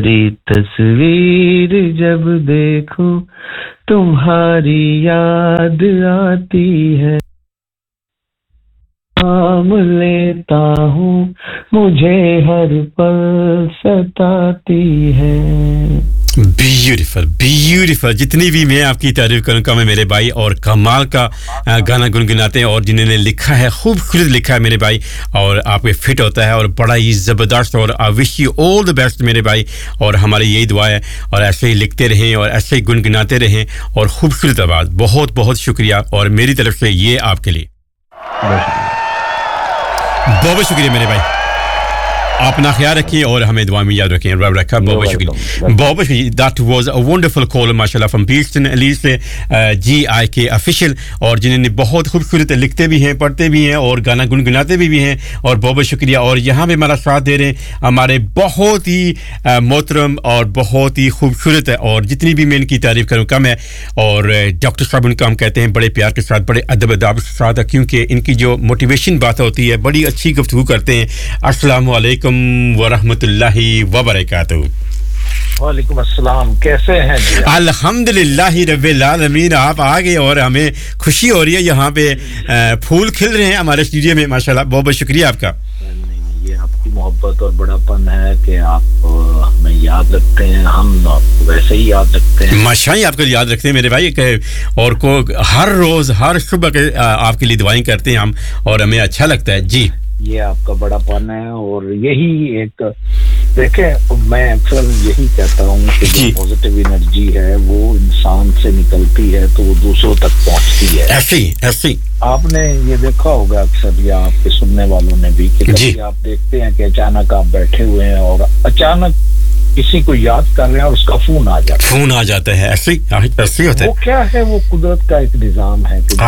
तुम्हारी तस्वीर जब देखूं तुम्हारी याद आती है नाम लेता हूँ मुझे हर पल सताती है ब्यूटीफुल ब्यूटीफुल जितनी भी मैं आपकी तारीफ करूंगा मैं मेरे भाई और कमाल का गाना गुनगुनाते हैं और जिन्होंने लिखा है खूबसूरत लिखा है मेरे भाई और आपके फिट होता है और बड़ा ही ज़बरदस्त और I wish you all the best मेरे भाई और हमारी यही दुआ है और ऐसे ही लिखते रहें और ऐसे ही गुनगुनाते रहें और खूबसूरत आवाज़ बहुत बहुत शुक्रिया और मेरी तरफ से ये आपके लिए बहुत शुक्रिया मेरे भाई अपना ख्याल रखिए और हमें दुआ में याद रखें रब रखा बहुत शुक्रिया that was a wonderful call माशाल्लाह फ्रॉम पीस्टन एलिस GIK ऑफिशियल और जिन्होंने बहुत खूबसूरत लिखते भी हैं पढ़ते भी हैं और गाना गुनगुनाते भी हैं और बहुत शुक्रिया और यहाँ पे हमारा साथ दे रहे हैं हमारे बहुत ही मोहतरम और बहुत ही खूबसूरत है और जितनी भी मैं इनकी तारीफ करूँ कम है और डॉक्टर साहब उनका हम कहते हैं बड़े प्यार के साथ बड़े अदब अदाब के साथ क्योंकि इनकी जो मोटिवेशन बात होती है बड़ी अच्छी गुफ्तगू करते हैं अस्सलाम वालेकुम व रहमतुल्लाहि व बरकातहू वालेकुम अस्सलाम कैसे हैं जी अल्हम्दुलिल्लाह रब्बिल आलमीन आप आ गए और हमें खुशी हो रही है यहाँ पे फूल खिल रहे हैं हमारे स्टूडियो में माशाल्लाह बहुत बहुत शुक्रिया आपका नहीं ये आपकी मोहब्बत और बड़ापन है कि आप हमें याद रखते हैं हम आपको वैसे ही याद रखते हैं माशाल्लाह आपको याद रखते हैं मेरे भाई और को हर रोज हर सुबह के आपके लिए दुआएं करते हैं हम और हमें अच्छा लगता है जी ये आपका बड़ापन है और यही एक देखें मैं अक्सर यही कहता हूँ कि जो पॉजिटिव एनर्जी है वो इंसान से निकलती है तो वो दूसरों तक पहुँचती है ऐसी आपने ये देखा होगा अक्सर या आपके सुनने वालों ने भी कि कभी आप देखते हैं कि अचानक आप बैठे हुए हैं और अचानक किसी को याद कर रहे हैं और उसका फोन आ जाता है ऐसे होता है वो क्या है वो कुदरत का एक निजाम है कि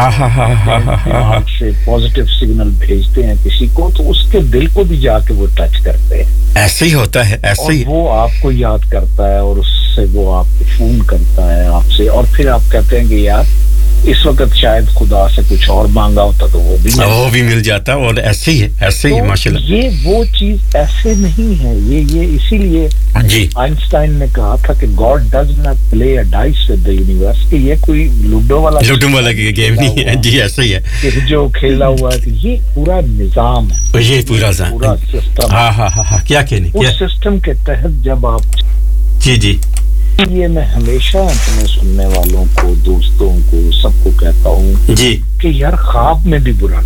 दिमाग से पॉजिटिव सिग्नल भेजते हैं किसी को तो उसके दिल को भी जाके वो टच करते हैं ऐसे ही होता है ऐसे ही वो आपको याद करता है और उससे वो आपको फोन करता है आपसे और फिर आप कहते हैं कि यार इस वक्त शायद खुदा से कुछ और मांगा होता तो वो भी मिल जाता और ऐसे ही माशाल्लाह ये वो चीज ऐसे नहीं है ये इसीलिए जी आइंस्टाइन ने कहा था कि God does not play a dice with the universe कि ये कोई लूडो वाला गेम नहीं है जी ऐसे ही है जो खेला हुआ है ये पूरा निजाम है ये पूरा सिस्टम हाँ क्या कहने उस सिस्टम के तहत जब आप जी ये मैं हमेशा अपने सुनने वालों को दोस्तों को सबको कहता हूँ जी कि यार ख्वाब में भी बुरा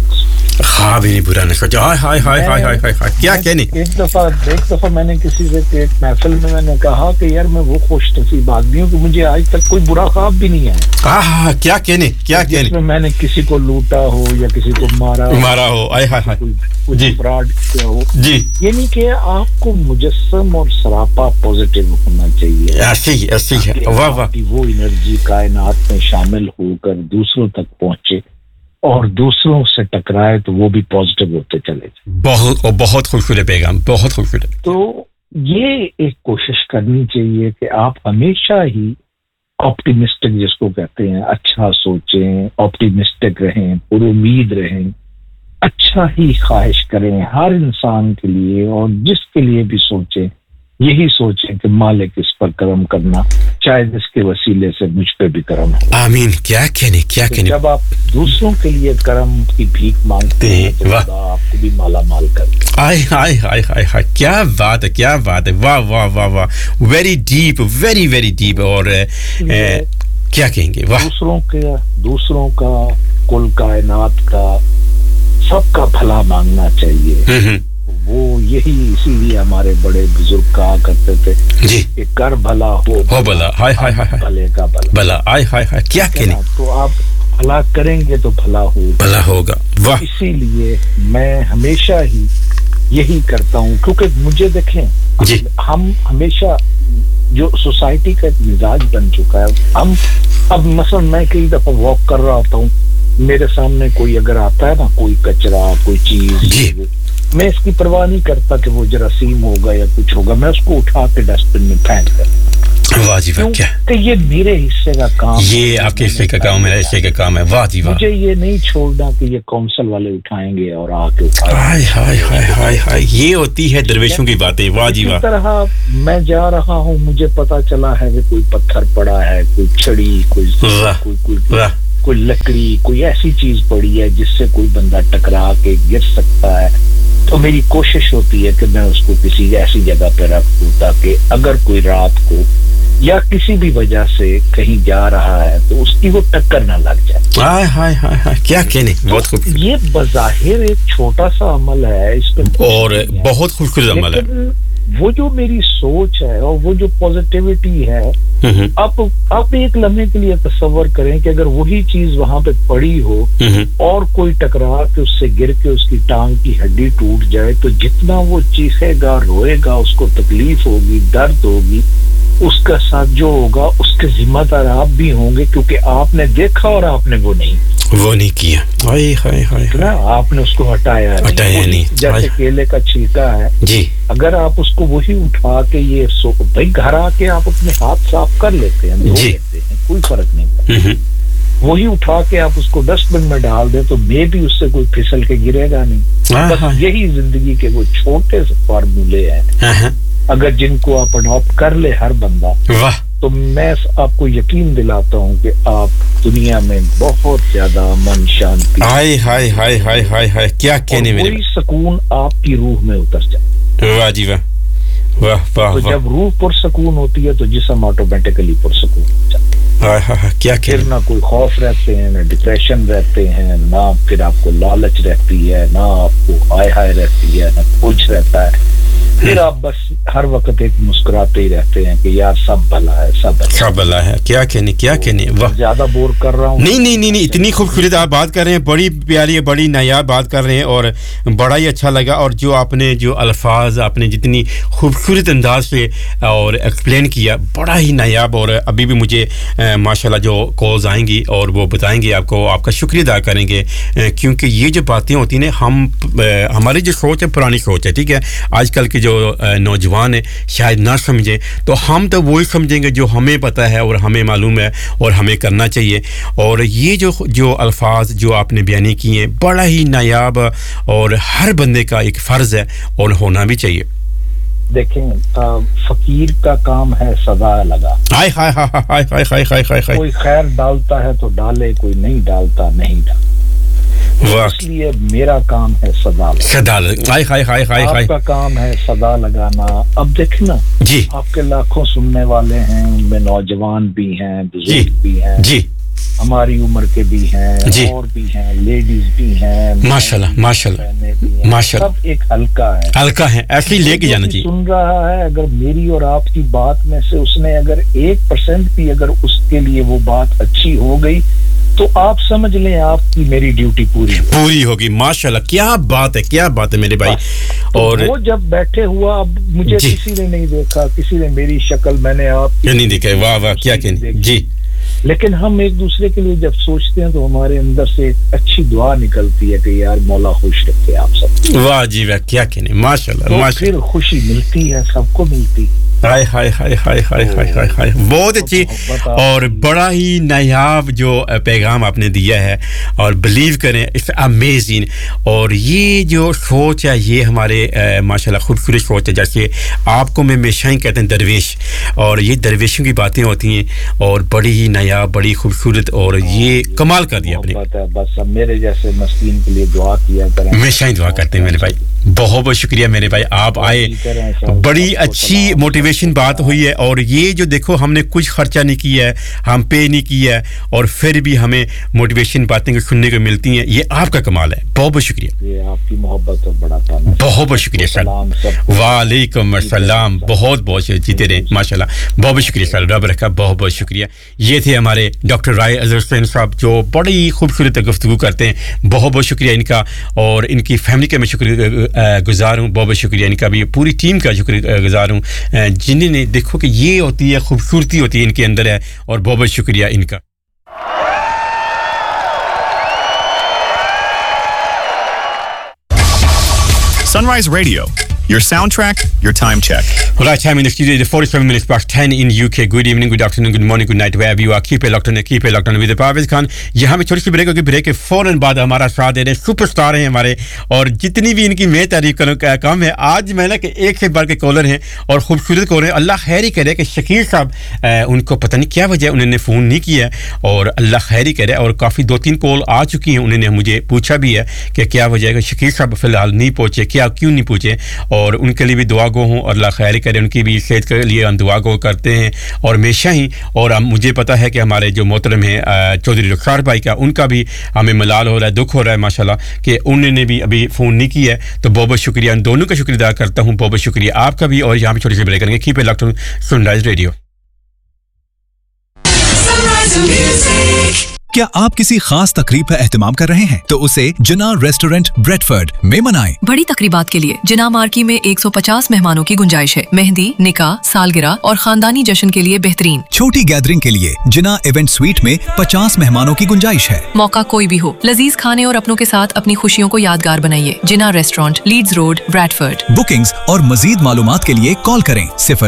न सोचो हाय क्या कहने एक दफा मैंने किसी से एक महफिल में मैंने कहा कि यार मैं वो खुश नसीब आदमी हूँ कि मुझे आज तक कोई बुरा ख्वाब भी नहीं आया क्या कहने मैंने किसी को लूटा हो या किसी को मारा हो जी फ्रॉड किया हो जी ये नहीं कि आपको मुजस्सम और सरापा पॉजिटिव होना चाहिए ऐसे ही है वाह वो एनर्जी कायनात में शामिल होकर दूसरों तक पहुंचे और दूसरों से टकराए तो वो भी पॉजिटिव होते चले जाए बहुत खूबसूरत पैगाम बहुत खूबसूरत तो ये एक कोशिश करनी चाहिए कि आप हमेशा ही ऑप्टिमिस्टिक जिसको कहते हैं अच्छा सोचें ऑप्टिमिस्टिक रहें पुरुमीद रहें अच्छा ही ख्वाहिश करें हर इंसान के लिए और जिसके लिए भी सोचें यही सोचें कि मालिक इस पर करम करना शायद इसके वसीले से मुझ पे भी करम हो आमीन क्या कहने जब आप दूसरों के लिए करम की भीख मांगते हैं तो खुदा आपको भी माला माल करता है हाय क्या बात है वाह वेरी डीप और क्या कहेंगे वाह दूसरों का कुल कायनात का सबका भला मांगना चाहिए वो यही इसीलिए हमारे बड़े बुजुर्ग कहा करते थे जी कि कर भला हो भला हाय भले का भला हाय क्या कहने तो आप भला करेंगे तो भला होगा वाह इसीलिए मैं हमेशा ही यही करता हूँ क्योंकि मुझे देखें जी हम हमेशा जो सोसाइटी का एक मिजाज बन चुका है हम अब मसलन मैं कई दफा वॉक कर रहा होता हूँ मेरे सामने कोई अगर आता है ना कोई कचरा कोई चीज मैं इसकी परवाह नहीं करता कि वो जरासीम होगा या कुछ होगा मैं उसको उठा के डस्टबिन में फेंक कर वाह जी वाह, क्या कि ये मेरे हिस्से का काम, ये आपके हिस्से का काम, मेरा हिस्से का काम है। वाह जी वाह, मुझे ये नहीं छोड़ना कि ये कौंसल वाले उठाएंगे और आके हाय हाय हाय हाय हाय, ये होती है दरवेशों की बातें। वाह जी वाह। इस तरह मैं जा रहा हूँ, मुझे पता चला है कि कोई पत्थर पड़ा है, कोई छड़ी, कोई लकड़ी, कोई ऐसी चीज पड़ी है जिससे कोई बंदा टकरा के गिर सकता है, तो मेरी कोशिश होती है कि मैं उसको किसी ऐसी जगह पे रख दूं ताकि अगर कोई रात को या किसी भी वजह से कहीं जा रहा है तो उसकी वो टक्कर ना लग जाए। हाय हाय हाय हाय, क्या कहने, बहुत खूबसूरत। ये बज़ाहिर एक छोटा सा अमल है, इस पे और बहुत खूबसूरत अमल है। वो जो मेरी सोच है और वो जो पॉजिटिविटी है, अब एक लम्हे के लिए तसव्वुर करें कि अगर वही चीज वहां पे पड़ी हो और कोई टकरा के उससे गिर के उसकी टांग की हड्डी टूट जाए, तो जितना वो चीखेगा, रोएगा, उसको तकलीफ होगी, दर्द होगी, उसका साथ जो होगा उसके जिम्मेदार आप भी होंगे, क्योंकि आपने देखा और आपने वो नहीं किया। हाय हाय हाय, ना आपने उसको हटाया नहीं। जैसे केले का छिलका है जी, अगर आप उसको वही उठा के ये भाई घर आके आप अपने हाथ साफ कर लेते हैं, धो लेते हैं, कोई फर्क नहीं पड़ता। वही उठा के आप उसको डस्टबिन में डाल दें तो मे भी उससे कोई फिसल के गिरेगा नहीं। बस यही जिंदगी के वो छोटे से फार्मूले हैं, अगर जिनको आप अडॉप्ट कर ले हर बंदा, तो मैं आपको यकीन दिलाता हूँ कि आप दुनिया में बहुत ज्यादा अमन, शांति, हाय हाय हाय हाय हाय हाय, क्या कहने मेरे, कोई सुकून आपकी रूह में उतर जाए। वाह जी वाह, वाह वाह। तो जब रूह पुरसकून होती है तो जिस्म ऑटोमेटिकली पुरसकून हो जाता है। हाय हाय, क्या फिर ना कोई खौफ रहते हैं, ना डिप्रेशन रहते हैं, ना फिर आपको लालच रहती है, ना आपको हाय हाय रहती है, ना कुछ रहता है। फिर आप बस हर वक्त एक मुस्कुराते ही रहते हैं कि यार सब भला है, सब भला है। क्या कहने, वाह। ज्यादा बोर कर रहा हूँ? नहीं, इतनी खूबसूरत आप बात कर रहे हैं, बड़ी प्यारी, बड़ी नायाब बात कर रहे हैं और बड़ा ही अच्छा लगा। और जो आपने जो अल्फाज आपने जितनी खूबसूरत अंदाज से और एक्सप्लेन किया, बड़ा ही नायाब। और अभी भी मुझे माशाल्लाह जो कॉल्स आएंगी और वो बताएंगे आपको, आपका शुक्रिया अदा करेंगे, क्योंकि ये जो बातें होती हैं हमारी जो सोच है पुरानी सोच है, ठीक है। आजकल के जो नौजवान है शायद ना समझे, तो हम तो वही समझेंगे जो हमें पता है और हमें मालूम है और हमें करना चाहिए। और ये जो अल्फाज जो आपने बयानी किए हैं, बड़ा ही नायाब और हर बंदे का एक फ़र्ज़ है और होना भी चाहिए। देखें, फकीर का काम है सदा लगा। हाय हाय हाय हाय हाय हाय हाय हाय, कोई खैर डालता है तो डाले, कोई नहीं डालता नहीं डाले। इसलिए मेरा काम है सदा हाय हाय हाय हाय, आपका काम है सदा लगाना। अब देखना जी, आपके लाखों सुनने वाले हैं, उनमें नौजवान भी हैं, बुजुर्ग भी हैं जी, हमारी उम्र के भी हैं, और भी हैं, लेडीज भी हैं, माशाल्लाह माशाल्लाह माशाल्लाह। सब एक हल्का है, ऐसे ही लेके जाना चाहिए। सुन रहा है, अगर मेरी और आपकी बात में से उसने अगर 1% भी अगर उसके लिए वो बात अच्छी हो गई, तो आप समझ लें आपकी मेरी ड्यूटी पूरी होगी। माशाल्लाह, क्या बात है मेरे भाई। तो और वो जब बैठे हुआ, अब मुझे किसी ने नहीं देखा, किसी ने मेरी शक्ल, मैंने आपकी नहीं देखा, वाह वाह, क्या कहने जी। लेकिन हम एक दूसरे के लिए जब सोचते हैं तो हमारे अंदर से एक अच्छी दुआ निकलती है कि यार मौला खुश रखे आप सब। वाह जी वाह, क्या कहने, माशाल्लाह माशाल्लाह। फिर खुशी मिलती है, सबको मिलती है। हाय हाय हाय हाय हाय हाय हाय हाय, बहुत अच्छी और बड़ा ही नायाब जो पैगाम आपने दिया है। और बिलीव करें, इट्स अमेजिंग। और ये जो सोच है, ये हमारे माशाल्लाह खूबसूरत सोच है। जैसे आपको मैं हमेशा ही कहते हैं दरवेश, और ये दरवेशों की बातें होती हैं और बड़ी ही नायाब, बड़ी खूबसूरत, और ये कमाल कर दिया आपने। बस मेरे जैसे मस्कीन के लिए दुआ किया करें, हमेशा ही दुआ करते हैं मेरे भाई। बहुत बहुत शुक्रिया मेरे भाई, आप आए, बड़ी अच्छी मोटिवेशन बात हुई है। और ये जो देखो, हमने कुछ खर्चा नहीं किया है, हम पे नहीं किया है, और फिर भी हमें मोटिवेशन बातें सुनने को मिलती हैं, ये आपका कमाल है। बहुत बहुत शुक्रिया, ये आपकी मोहब्बत और बड़ा बहुत बहुत शुक्रिया सर। वालेकुम अस्सलाम, बहुत बहुत जीते रहे माशाल्लाह। बहुत बहुत शुक्रिया सर, रब रखा, बहुत बहुत शुक्रिया। ये थे हमारे डॉक्टर राय अजहर हुसैन साहब, जो बड़ी खूबसूरत गुफ्तगू करते हैं। बहुत बहुत शुक्रिया इनका, और इनकी फैमिली का मैं शुक्रिया गुजार हूँ। बहुत बहुत शुक्रिया इनका भी, पूरी टीम का शुक्रिया गुजार हूँ, जिन्होंने देखो कि ये होती है, खूबसूरती होती है इनके अंदर है, और बहुत बहुत शुक्रिया इनका। Sunrise Radio, your soundtrack, your time check. Right time in the studio, 47 minutes past 10 in UK. Good evening, good afternoon, good morning, good night, wherever you are. Keep it locked on with the Parvez Khan. यहाँ पे छोटी सी break होगी, break के फौरन बाद हमारा साथ दे रहे सुपरस्टार हैं हमारे, और जितनी भी इनकी मैं तारीफ करूँ कम है. आज मैं ना कि एक से बढ़ के कॉलर हैं और खूबसूरत कॉलर हैं. अल्लाह खैर ही करे कि शकील साहब उनको पता नहीं क्या वजह उन्होंने फ़ोन नहीं किया, और अल्लाह खैर ही करे. और काफ़ी 2-3 कॉल आ चुकी हैं, उन्होंने मुझे पूछा भी है कि क्या वजह है कि शकील साहब फ़िलहाल नहीं पहुँचे, क्यों नहीं पहुँचे, और उनके लिए भी दुआ गो हूँ और अल्लाह खैर करे. उनकी भी सेहत के लिए हम दुआ गो करते हैं और हमेशा ही. और मुझे पता है कि हमारे जो मोहतरम हैं चौधरी रुखसार भाई का, उनका भी हमें मलाल हो रहा है, दुख हो रहा है माशाल्लाह कि उन्होंने भी अभी फ़ोन नहीं किया है. तो बहुत बहुत शुक्रिया, उन दोनों का शुक्रिया अदा करता हूँ, बहुत बहुत शुक्रिया आपका भी. और यहाँ पे छोटी सी ब्रेक करेंगे. Keep it locked on sunrise radio. क्या आप किसी खास तकरीब का एहतमाम कर रहे हैं तो उसे जिना रेस्टोरेंट ब्रेडफोर्ड में मनाएं. बड़ी तकरीबात के लिए जिना मार्की में 150 मेहमानों की गुंजाइश है. मेहंदी, निकाह, सालगिरह और खानदानी जश्न के लिए बेहतरीन. छोटी गैदरिंग के लिए जिना इवेंट स्वीट में 50 मेहमानों की गुंजाइश है. मौका कोई भी हो, लजीज खाने और अपनों के साथ अपनी खुशियों को यादगार बनाइए. जिना restaurant, Leeds road, Bradford. Bookings और मजीद मालूमात के लिए कॉल करें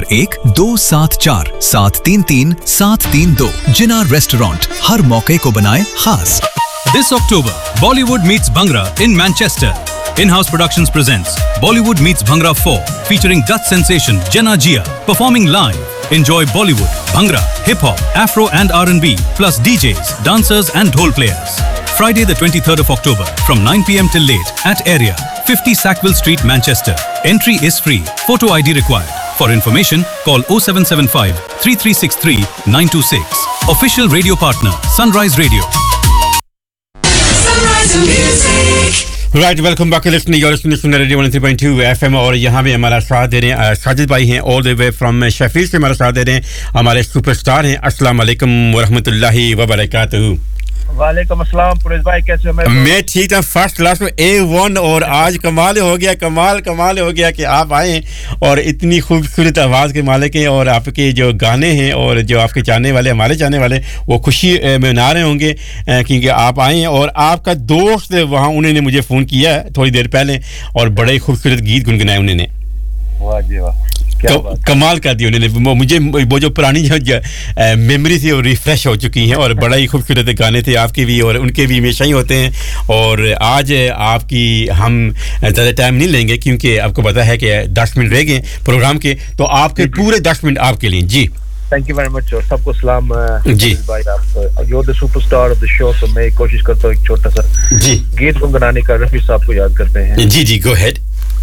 01-274-733-732. जिना रेस्टोरेंट, हर मौके को बनाए खास. This October, Bollywood meets Bhangra in Manchester. In-house Productions presents Bollywood meets Bhangra 4, featuring Dutch sensation Jenna Gia performing live. Enjoy Bollywood, Bhangra, hip-hop, Afro and R&B, plus DJs, dancers and dhol players. Friday the 23rd of October from 9 p.m. till late at Area, 50 Sackville Street, Manchester. Entry is free. Photo ID required. For information, call 0775 3363 926. Official radio partner, Sunrise Radio. Sunrise Music. Right, welcome back, listening. You're listening to Radio 103.2 FM, और यहाँ पे हमारा साथ दे रहे हैं साजिद भाई हैं, all the way from Sheffield से हमारा साथ दे रहे हैं हमारे सुपरस्टार हैं. अस्सलाम वालेकुम वरहमतुल्लाहि वबरकातुहू. वालेकुम अस्सलाम. पुरेश भाई कैसे हो? मैं ठीक था, फर्स्ट क्लास में A1. और आज कमाल हो गया, कमाल हो गया कि आप आए और इतनी खूबसूरत आवाज़ के मालिक हैं, और आपके जो गाने हैं और जो आपके चाहने वाले, हमारे चाहने वाले, वो खुशी मना रहे होंगे क्योंकि आप आए हैं. और आपका दोस्त वहाँ, उन्होंने मुझे फ़ोन किया थोड़ी देर पहले और बड़े खूबसूरत गीत गुनगुनाए उन्होंने. वाह जी वाह, कमाल कर दिया उन्होंने. मुझे वो जो पुरानी जो मेमोरी थी वो रिफ्रेश हो चुकी हैं, और बड़ा ही खूबसूरत गाने थे आपके भी और उनके भी हमेशा ही होते हैं. और आज आपकी हम ज़्यादा टाइम नहीं लेंगे क्योंकि आपको पता है कि 10 मिनट रह गए प्रोग्राम के, तो आपके पूरे 10 मिनट आपके लिए. जी थैंक यू वेरी मच और सबको सलाम. जी भाई, आप you are the superstar of the show, तो मैं कोशिश करता हूँ एक छोटा सा जी गीत गुनगुनाने का. रफी साहब को याद करते हैं. जी गो अहेड.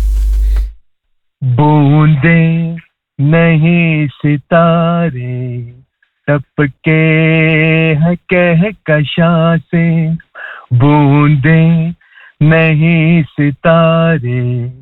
बूंदे नहीं सितारे टपके हैं कहकशां से, बूंदे नहीं सितारे